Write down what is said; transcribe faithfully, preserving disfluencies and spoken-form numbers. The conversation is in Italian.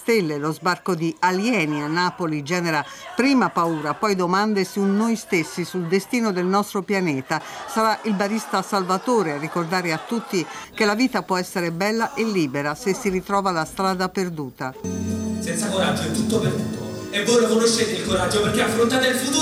stelle, lo sbarco di alieni a Napoli genera prima paura, poi domande su noi stessi, sul destino del nostro pianeta. Sarà il barista Salvatore a ricordare a tutti che la vita può essere bella e libera se si ritrova la strada perduta. Senza coraggio è tutto perduto e voi lo conoscete il coraggio perché affrontate il futuro.